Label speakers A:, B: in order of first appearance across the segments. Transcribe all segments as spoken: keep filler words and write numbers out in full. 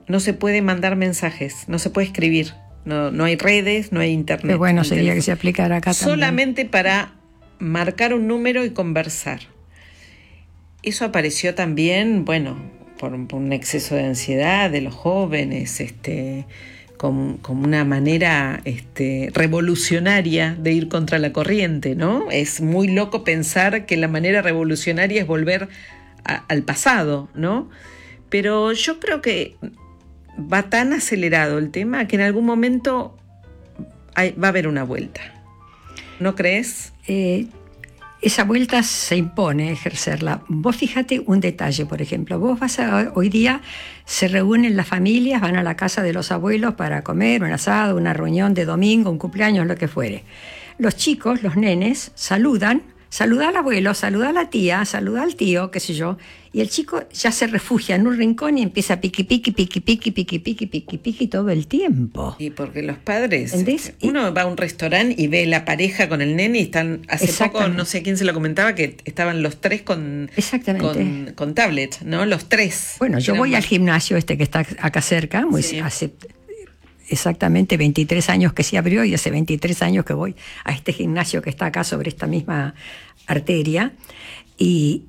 A: no se puede mandar mensajes, no se puede escribir, no, no hay redes, no hay internet.
B: Qué bueno sería teléfono. Que se aplicara acá también.
A: Solamente para marcar un número y conversar. Eso apareció también, bueno, por, por un exceso de ansiedad de los jóvenes, este, como, como una manera este, revolucionaria de ir contra la corriente, ¿no? Es muy loco pensar que la manera revolucionaria es volver a, al pasado, ¿no? Pero yo creo que va tan acelerado el tema que en algún momento hay, va a haber una vuelta. ¿No crees?
B: Eh, esa vuelta se impone ejercerla. Vos fíjate un detalle, por ejemplo. Vos vas a, hoy día se reúnen las familias, van a la casa de los abuelos para comer, un asado, una reunión de domingo, un cumpleaños, lo que fuere. Los chicos, los nenes, saludan, saluda al abuelo, saluda a la tía, saluda al tío, qué sé yo, y el chico ya se refugia en un rincón y empieza a piqui, piqui, piqui, piqui, piqui, piqui, piqui, piqui todo el tiempo.
A: Y porque los padres,
B: ¿entendés?
A: Uno va a un restaurante y ve la pareja con el nene y están, hace poco, no sé quién se lo comentaba, que estaban los tres con, con, con tablet, ¿no? Los tres.
B: Bueno, yo voy
A: más...
B: al gimnasio este que está acá cerca, muy
A: sí.
B: hace exactamente veintitrés años que se abrió y hace veintitrés años que voy a este gimnasio que está acá sobre esta misma arteria, y,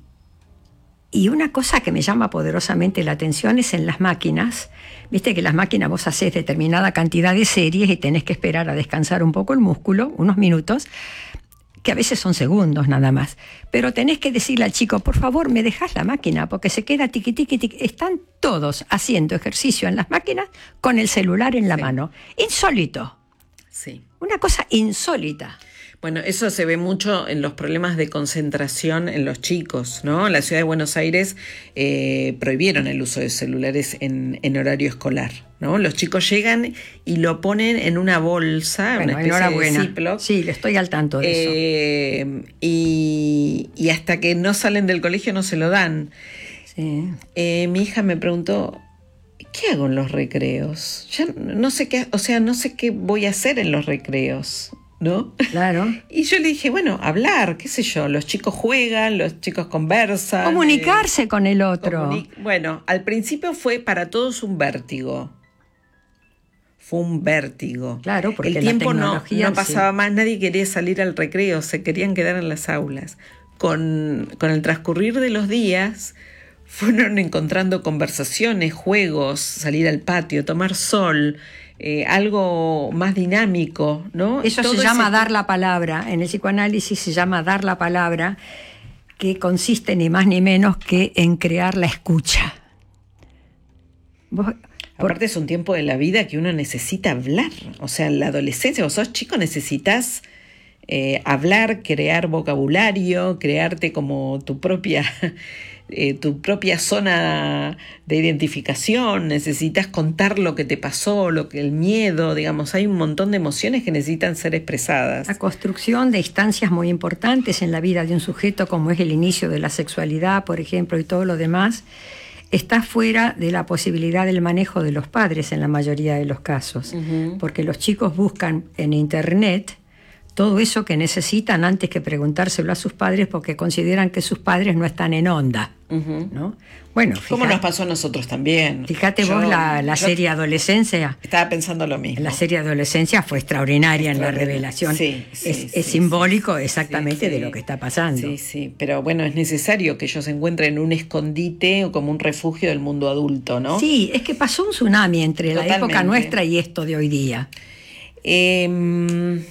B: y una cosa que me llama poderosamente la atención es en las máquinas. Viste que las máquinas vos hacés determinada cantidad de series y tenés que esperar a descansar un poco el músculo, unos minutos, que a veces son segundos nada más, pero tenés que decirle al chico, por favor, me dejás la máquina, porque se queda tiqui, tiqui, tiqui. Están todos haciendo ejercicio en las máquinas con el celular en la sí. mano. Insólito.
A: Sí.
B: Una cosa insólita.
A: Bueno, eso se ve mucho en los problemas de concentración en los chicos, ¿no? En la ciudad de Buenos Aires eh, prohibieron el uso de celulares en, en horario escolar, ¿no? Los chicos llegan y lo ponen en una bolsa,
B: bueno,
A: una especie
B: enhorabuena.
A: de Ziploc.
B: Sí, le estoy al tanto de
A: eh, eso. Y, y hasta que no salen del colegio no se lo dan.
B: Sí.
A: Eh, mi hija me preguntó, ¿qué hago en los recreos? Ya no sé qué, o sea, no sé qué voy a hacer en los recreos, ¿no?
B: Claro.
A: Y yo le dije, bueno, hablar, qué sé yo, los chicos juegan, los chicos conversan.
B: Comunicarse eh, con el otro.
A: Comuni- bueno, al principio fue para todos un vértigo. Fue un vértigo.
B: Claro, porque
A: el tiempo
B: la
A: no, no pasaba
B: sí.
A: más, nadie quería salir al recreo, se querían quedar en las aulas. Con, con el transcurrir de los días, fueron encontrando conversaciones, juegos, salir al patio, tomar sol, eh, algo más dinámico, ¿no?
B: Eso
A: Todo
B: se llama
A: ese...
B: dar la palabra. En el psicoanálisis se llama dar la palabra, que consiste ni más ni menos que en crear la escucha. ¿Vos?
A: Aparte es un tiempo de la vida que uno necesita hablar. O sea, en la adolescencia, vos sos chico, necesitas eh, hablar, crear vocabulario, crearte como tu propia... Eh, tu propia zona de identificación, necesitas contar lo que te pasó, lo que el miedo, digamos, hay un montón de emociones que necesitan ser expresadas.
B: La construcción de instancias muy importantes en la vida de un sujeto, como es el inicio de la sexualidad, por ejemplo, y todo lo demás, está fuera de la posibilidad del manejo de los padres en la mayoría de los casos, uh-huh. porque los chicos buscan en internet todo eso que necesitan antes que preguntárselo a sus padres, porque consideran que sus padres no están en onda, uh-huh. ¿no? Bueno, fíjate,
A: como nos pasó a nosotros también.
B: Fíjate yo, vos la, la serie Adolescencia.
A: Estaba pensando lo mismo.
B: La serie Adolescencia fue extraordinaria en la revelación. Sí, sí, es, sí, es simbólico sí, exactamente sí, de sí. lo que está pasando.
A: Sí, sí, pero bueno, es necesario que ellos se encuentren en un escondite o como un refugio del mundo adulto, ¿no?
B: Sí, es que pasó un tsunami entre Totalmente. La época nuestra y esto de hoy día.
A: Eh...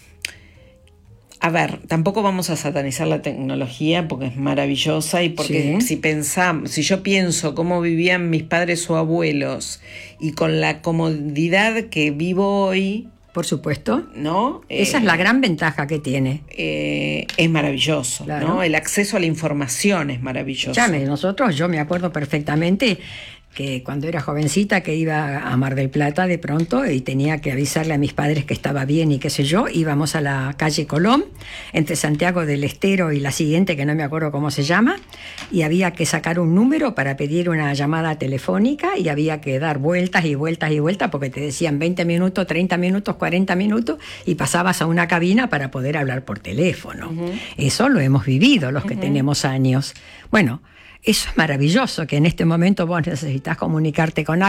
A: A ver, tampoco vamos a satanizar la tecnología porque es maravillosa y porque sí. si pensamos, si yo pienso cómo vivían mis padres o abuelos y con la comodidad que vivo hoy,
B: por supuesto,
A: ¿no?
B: Esa eh, es la gran ventaja que tiene.
A: Eh, es maravilloso, claro. ¿no? El acceso a la información es maravilloso.
B: Llame, nosotros, yo me acuerdo perfectamente que cuando era jovencita que iba a Mar del Plata de pronto y tenía que avisarle a mis padres que estaba bien y qué sé yo, íbamos a la calle Colón, entre Santiago del Estero y la siguiente, que no me acuerdo cómo se llama, y había que sacar un número para pedir una llamada telefónica y había que dar vueltas y vueltas y vueltas porque te decían veinte minutos, treinta minutos, cuarenta minutos y pasabas a una cabina para poder hablar por teléfono. Uh-huh. Eso lo hemos vivido los que uh-huh. tenemos años. Bueno, eso es maravilloso, que en este momento vos necesitas comunicarte con alguien.